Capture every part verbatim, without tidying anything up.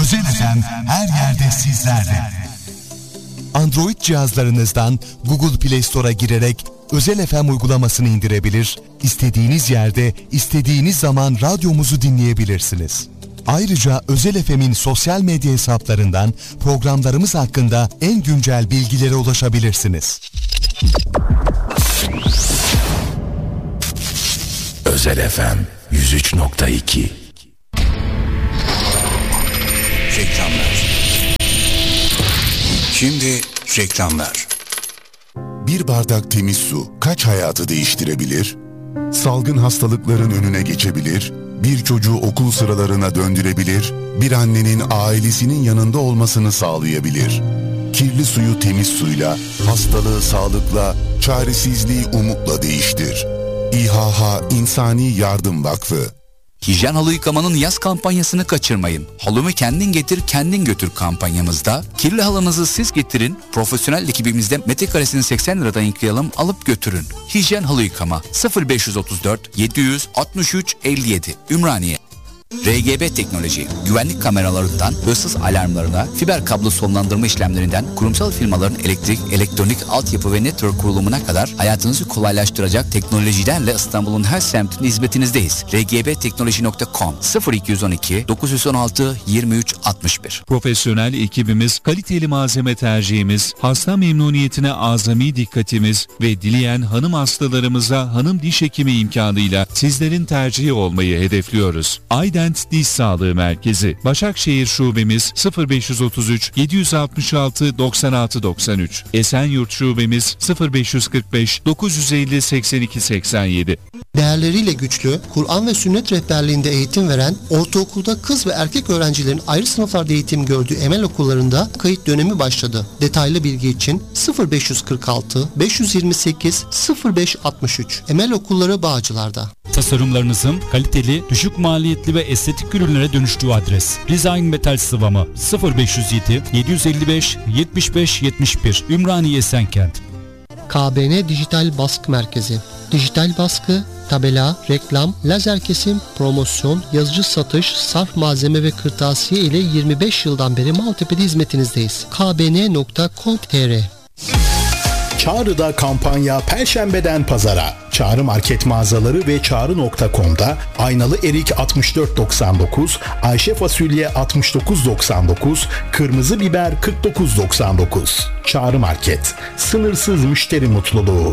Özel F M her yerde sizlerle. Android cihazlarınızdan Google Play Store'a girerek Özel F M uygulamasını indirebilir, istediğiniz yerde, istediğiniz zaman radyomuzu dinleyebilirsiniz. Ayrıca Özel F M'in sosyal medya hesaplarından programlarımız hakkında en güncel bilgilere ulaşabilirsiniz. Özel F M yüz üç nokta iki. Reklamlar. Şimdi reklamlar. Bir bardak temiz su kaç hayatı değiştirebilir? Salgın hastalıkların önüne geçebilir, bir çocuğu okul sıralarına döndürebilir, bir annenin ailesinin yanında olmasını sağlayabilir. Kirli suyu temiz suyla, hastalığı sağlıkla, çaresizliği umutla değiştir. İHH İnsani Yardım Vakfı. Hijyen halı yıkamanın yaz kampanyasını kaçırmayın. Halımı kendin getir, kendin götür kampanyamızda kirli halınızı siz getirin, profesyonel ekibimizde metrekaresini seksen liradan yıkayalım, alıp götürün. Hijyen halı yıkama sıfır beş otuz dört yedi yüz altmış üç elli yedi Ümraniye. R G B Teknoloji, güvenlik kameralarından hırsız alarmlarına, fiber kablo sonlandırma işlemlerinden kurumsal firmaların elektrik, elektronik, altyapı ve network kurulumuna kadar hayatınızı kolaylaştıracak teknolojilerle İstanbul'un her semtinde hizmetinizdeyiz. r g b teknoloji nokta com sıfır iki on iki dokuz on altı yirmi üç altmış bir. Profesyonel ekibimiz, kaliteli malzeme tercihimiz, hasta memnuniyetine azami dikkatimiz ve dileyen hanım hastalarımıza hanım diş hekimi imkanıyla sizlerin tercihi olmayı hedefliyoruz. Aydent Diş Sağlığı Merkezi, Başakşehir Şubemiz sıfır beş otuz üç yedi altı altı doksan altı doksan üç, Esenyurt Şubemiz sıfır beş kırk beş dokuz elli seksen iki seksen yedi. Değerleriyle güçlü, Kur'an ve sünnet rehberliğinde eğitim veren, ortaokulda kız ve erkek öğrencilerin ayrı sınıflarda eğitim gördüğü Emel okullarında kayıt dönemi başladı. Detaylı bilgi için sıfır beş kırk altı beş yirmi sekiz sıfır beş altmış üç. Emel Okulları Bağcılar'da. Tasarımlarınızın kaliteli, düşük maliyetli ve estetik ürünlere dönüştüğü adres. Design Metal Sıvama sıfır beş yüz yedi yedi elli beş yetmiş beş yetmiş bir Ümraniye Esenkent. K B N Dijital Baskı Merkezi. Dijital baskı, tabela, reklam, lazer kesim, promosyon, yazıcı satış, sarf malzeme ve kırtasiye ile yirmi beş yıldan beri Maltepe'de hizmetinizdeyiz. k b n nokta com nokta t r. Çağrı'da kampanya Perşembeden Pazara. Çağrı Market mağazaları ve çağrı nokta com'da aynalı erik altmış dört doksan dokuz, Ayşe fasulye altmış dokuz doksan dokuz, kırmızı biber kırk dokuz doksan dokuz. Çağrı Market. Sınırsız müşteri mutluluğu.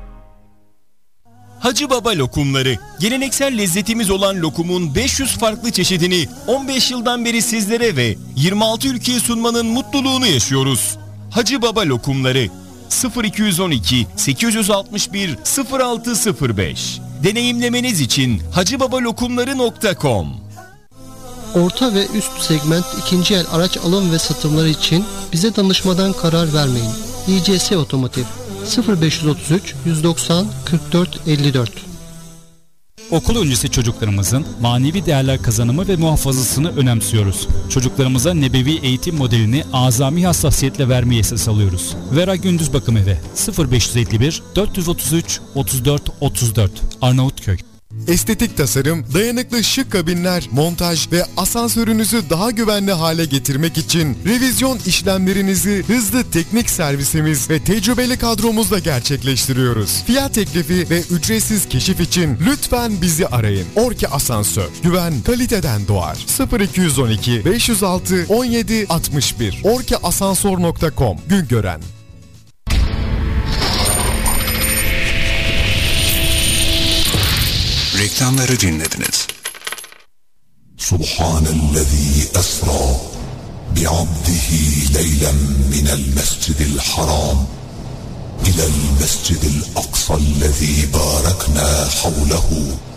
Hacı Baba lokumları. Geleneksel lezzetimiz olan lokumun beş yüz farklı çeşidini on beş yıldan beri sizlere ve yirmi altı ülkeye sunmanın mutluluğunu yaşıyoruz. Hacı Baba lokumları sıfır iki on iki sekiz altı bir sıfır altı sıfır beş. Deneyimlemeniz için hacıbabalokumları nokta com. Orta ve üst segment ikinci el araç alım ve satımları için bize danışmadan karar vermeyin. İ C S Otomotiv sıfır beş otuz üç yüz doksan kırk dört elli dört. Okul öncesi çocuklarımızın manevi değerler kazanımı ve muhafazasını önemsiyoruz. Çocuklarımıza nebevi eğitim modelini azami hassasiyetle vermeyi esas alıyoruz. Vera Gündüz Bakım Evi sıfır beş elli bir dört otuz üç otuz dört otuz dört Arnavutköy. Estetik tasarım, dayanıklı şık kabinler, montaj ve asansörünüzü daha güvenli hale getirmek için revizyon işlemlerinizi hızlı teknik servisimiz ve tecrübeli kadromuzla gerçekleştiriyoruz. Fiyat teklifi ve ücretsiz keşif için lütfen bizi arayın. Orki Asansör, güven kaliteden doğar. sıfır iki on iki beş yüz altı on yedi altmış bir orki asansör nokta com. Güngören. Reklamları dinlediniz. Subhanellezî esrâ bi'abdihi leylen minel mescidil haram ilel mescidil aksallezî bâreknâ havlehu